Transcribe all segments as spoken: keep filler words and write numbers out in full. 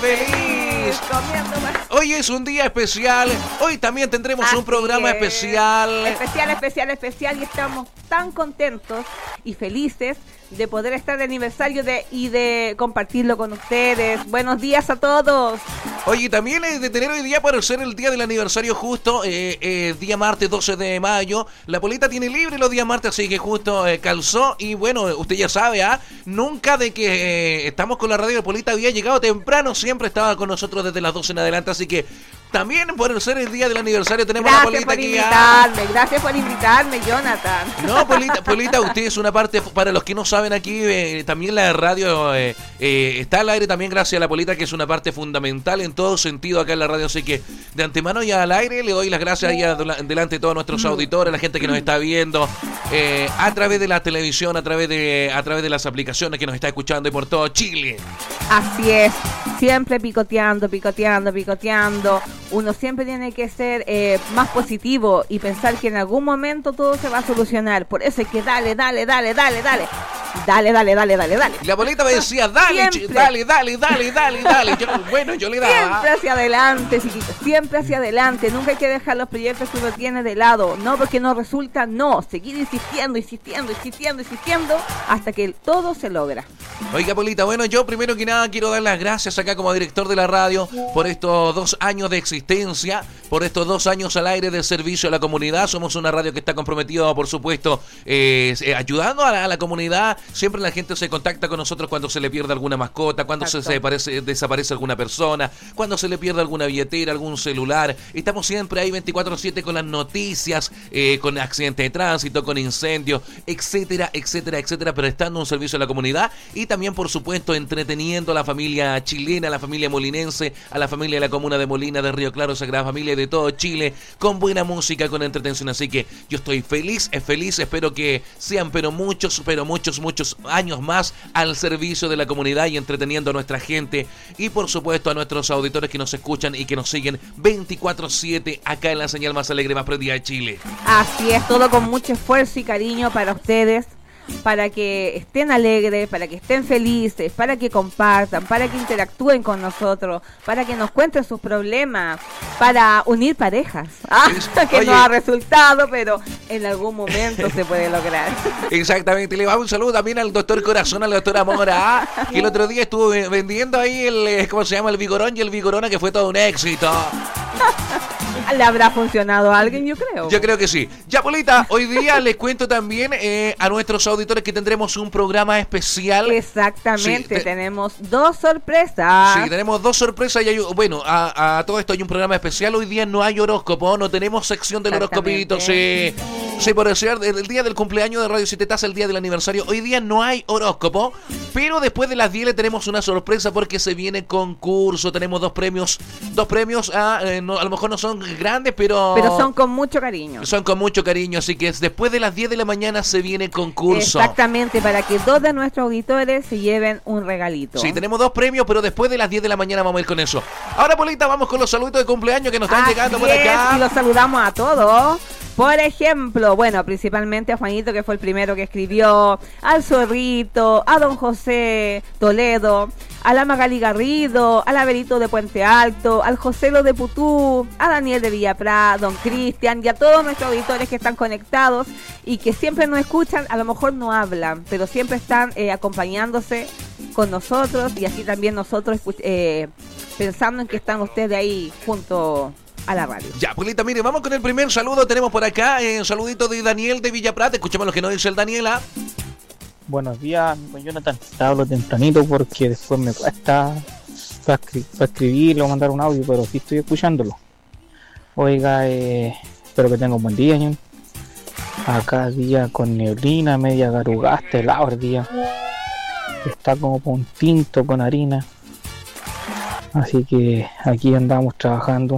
feliz. Hoy es un día especial. Hoy también tendremos Así un programa es. especial. Especial, especial, especial. Y estamos tan contentos y felices de poder estar de aniversario de, y de compartirlo con ustedes. Buenos días a todos. Oye, también es de tener hoy día para ser el día del aniversario justo, eh, eh, día martes doce de mayo. La Polita tiene libre los días martes, así que justo eh, calzó. Y bueno, usted ya sabe, ¿ah? Nunca de que eh, estamos con la radio de Polita había llegado temprano, siempre estaba con nosotros desde las doce en adelante, así que también por ser el día del aniversario tenemos Gracias a Polita por aquí. invitarme, ¿ah? Gracias por invitarme, Jonathan. No, Polita, Polita, usted es una parte, para los que no saben aquí, eh, también la radio eh, eh, está al aire también gracias a la Polita, que es una parte fundamental en todo sentido acá en la radio, así que de antemano ya al aire le doy las gracias ahí adela- delante de todos nuestros auditores, la gente que nos está viendo eh, a través de la televisión, a través de a través de las aplicaciones que nos está escuchando y por todo Chile. Así es, siempre picoteando, picoteando, picoteando. Uno siempre tiene que ser eh, más positivo y pensar que en algún momento todo se va a solucionar. Por eso es que dale, dale, dale, dale, dale. Dale, dale, dale, dale, dale. Y la Polita me decía, dale, chi- Siempre. dale, dale, dale, dale, dale. Yo, bueno, yo le daba. Siempre hacia adelante, chiquitos, siempre hacia adelante. Nunca hay que dejar los proyectos que uno tiene de lado. No porque no resulta, no. Seguir insistiendo, insistiendo, insistiendo, insistiendo hasta que todo se logra. Oiga, Polita, bueno, yo primero que nada quiero dar las gracias acá como director de la radio por estos dos años de existencia, por estos dos años al aire de servicio a la comunidad. Somos una radio que está comprometida, por supuesto, eh, eh, ayudando a la, a la comunidad. Siempre la gente se contacta con nosotros cuando se le pierde alguna mascota, cuando se, se desaparece, desaparece alguna persona, cuando se le pierde alguna billetera, algún celular. Estamos siempre ahí veinticuatro siete con las noticias, eh, con accidentes de tránsito, con incendios, etcétera, etcétera, etcétera, prestando un servicio a la comunidad y también, por supuesto, entreteniendo a la familia chilena, a la familia molinense, a la familia de la comuna de Molina, de Río Claro, Sagrada Familia, de todo Chile, con buena música, con entretención. Así que yo estoy feliz, es feliz, espero que sean pero muchos, pero muchos, muchos años más al servicio de la comunidad y entreteniendo a nuestra gente y, por supuesto, a nuestros auditores que nos escuchan y que nos siguen veinticuatro siete acá en la señal más alegre, más prendida de Chile. Así es, todo con mucho esfuerzo y cariño para ustedes, para que estén alegres, para que estén felices, para que compartan, para que interactúen con nosotros, para que nos cuenten sus problemas, para unir parejas. Ah, que Oye. no ha resultado, pero en algún momento se puede lograr. Exactamente, le damos un saludo también al doctor Corazón, al doctor Amora, ¿ah? que el otro día estuvo vendiendo ahí el, eh, ¿cómo se llama? El Vigorón y el Vigorona, que fue todo un éxito. ¿Le habrá funcionado a alguien? Yo creo. Yo creo que sí. Ya, Polita, hoy día les cuento también eh, a nuestros auditores que tendremos un programa especial. Exactamente, Sí, te- tenemos dos sorpresas. Sí, tenemos dos sorpresas y hay, bueno, a, a todo esto hay un programa especial. Hoy día no hay horóscopo, no tenemos sección del horoscopito. Sí, sí, por decir, el, el día del cumpleaños de Radio Siete Taza, el día del aniversario. Hoy día no hay horóscopo, pero después de las diez le tenemos una sorpresa porque se viene concurso. Tenemos dos premios, dos premios, ah, eh, no, a lo mejor no son grandes, pero... Pero son con mucho cariño. Son con mucho cariño, así que es después de las diez de la mañana se viene concurso. Exactamente, para que dos de nuestros auditores se lleven un regalito. Sí, tenemos dos premios, pero después de las diez de la mañana vamos a ir con eso. Ahora, Polita, vamos con los saludos de cumpleaños que nos están Así llegando por es, acá. y los saludamos a todos. Por ejemplo, bueno, principalmente a Juanito, que fue el primero que escribió, al Zorrito, a don José Toledo, a la Magali Garrido, al Averito de Puente Alto, al Joselo de Putú, a Daniel de Villapra, don Cristian y a todos nuestros auditores que están conectados y que siempre nos escuchan, a lo mejor no hablan, pero siempre están eh, acompañándose con nosotros y así también nosotros eh, pensando en que están ustedes ahí junto a la radio. Ya, Polita, mire, vamos con el primer saludo. Tenemos por acá eh, un saludito de Daniel de Villaprat. Escuchemos lo que nos dice el Daniela. Buenos días, amigo Jonathan. Te hablo tempranito porque después me cuesta para, escri- para escribirlo o mandar un audio, pero sí estoy escuchándolo. Oiga, eh, espero que tenga un buen día, ñon. Acá día con neblina, media garugasta, helado el día. Está como un tinto con harina. Así que aquí andamos trabajando.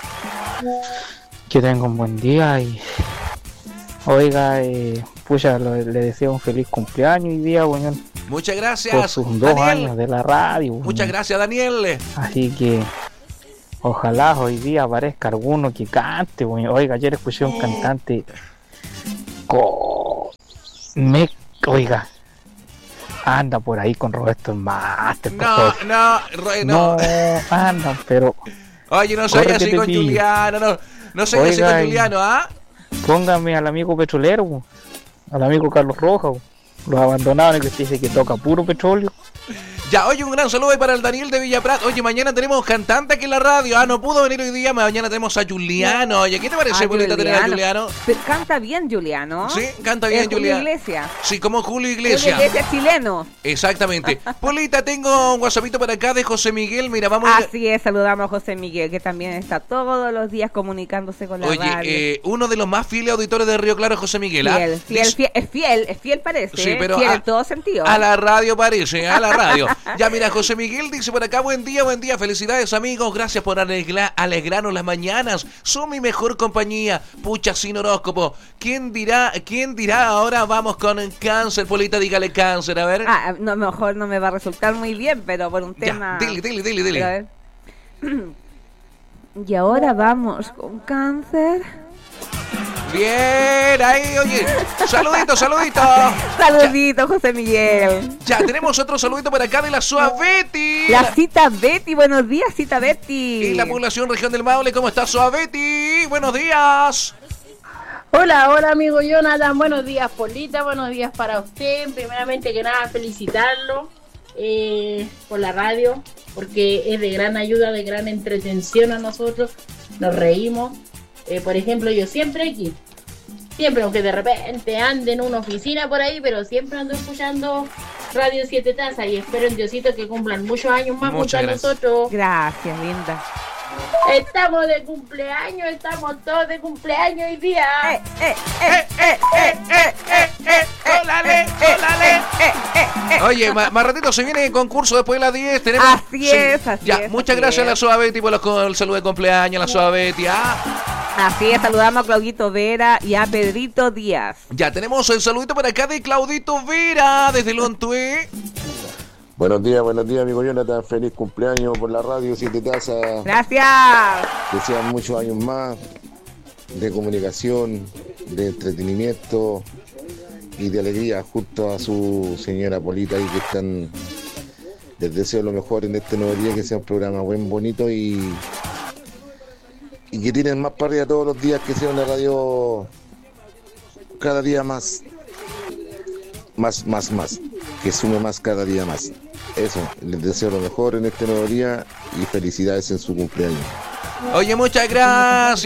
Que tenga un buen día y... Oiga, eh, pucha, lo- le deseo un feliz cumpleaños hoy día, bueno, Muchas por gracias, sus dos Daniel. años de la radio. Muchas bueno. gracias, Daniel. Así que ojalá hoy día aparezca alguno que cante, bueno. Oiga, ayer escuché un cantante... Co... Me... Oiga, anda por ahí con Roberto el Master. por No, favor. no, Ro- no. No, andan, pero Oye, no soy Corre así que te con pillo. Juliano, no. No soy así Oiga, con y- Juliano, ¿ah? póngame al amigo petrolero, po, al amigo Carlos Rojas, po, los abandonados que dice que toca puro petróleo. Ya, oye, un gran saludo ahí para el Daniel de Villaprat. Oye, mañana tenemos cantante aquí en la radio. Ah, no pudo venir hoy día, mañana tenemos a Juliano. Oye, ¿qué te parece, Ah, Polita, tener a Juliano? Pero canta bien, Juliano. Sí, canta bien, Es Julio Juliano. Iglesias. Sí, como Julio Julio Iglesias. Iglesias chileno. Exactamente. Polita, tengo un WhatsAppito para acá de José Miguel. Mira, vamos a ir... Así es, saludamos a José Miguel, que también está todos los días comunicándose con la Oye, radio. eh, uno de los más fieles auditores de Río Claro, José Miguel. ¿ah? Fiel, fiel, Dice- fiel, es fiel, es fiel parece. Sí, ¿eh? pero fiel a- en todo sentido. A la radio parece, a la radio. Ya, mira, José Miguel dice por acá, buen día, buen día, felicidades amigos, gracias por alegla- alegrarnos las mañanas, son mi mejor compañía, pucha sin horóscopo. ¿Quién dirá, quién dirá ahora vamos con cáncer, Polita, dígale cáncer, a ver. Ah, no, mejor no me va a resultar muy bien, pero por un tema... Ya, dile, dile, dile, Pero a dile. ver. Y ahora vamos con cáncer. Bien, ahí, oye, saludito, saludito. Saludito, José Miguel. Ya, tenemos otro saludito por acá de la Suavetti. La cita Betty, buenos días, cita Betty. Y la población región del Maule, ¿cómo está Suavetti? Buenos días. Hola, hola amigo Jonathan, buenos días Polita, buenos días para usted. Primeramente que nada felicitarlo eh, por la radio, porque es de gran ayuda, de gran entretención a nosotros, nos reímos. Eh, por ejemplo, yo siempre aquí, siempre, aunque de repente ande en una oficina por ahí, pero siempre ando escuchando Radio Siete Tazas y espero en Diosito que cumplan muchos años más junto Muchas a gracias. nosotros. Gracias, linda. Estamos de cumpleaños, estamos todos de cumpleaños hoy día. Eh, eh, Eh, eh, eh, eh, eh, eh, ólale, ólale. Oye, ma- más ratito se viene el concurso después de las diez. Tenemos... Así es, así ya, es, muchas así gracias a la es. Suavetti por los- con el saludo de cumpleaños, la Suavetti. Ah, Así es, saludamos a Claudito Vera y a Pedrito Díaz. ya tenemos el saludito por acá de Claudito Vera desde Lontué. Buenos días, buenos días, amigo Jonathan. Feliz cumpleaños por la radio Siete Tazas. Gracias. Que sean muchos años más de comunicación, de entretenimiento y de alegría junto a su señora Polita y que están. Les deseo lo mejor en este nuevo día, que sea un programa buen, bonito y, y que tienen más para arriba todos los días, que sea una radio cada día más, más, más, más, que sume más cada día más. Eso, les deseo lo mejor en este nuevo día y felicidades en su cumpleaños. Oye, muchas gracias.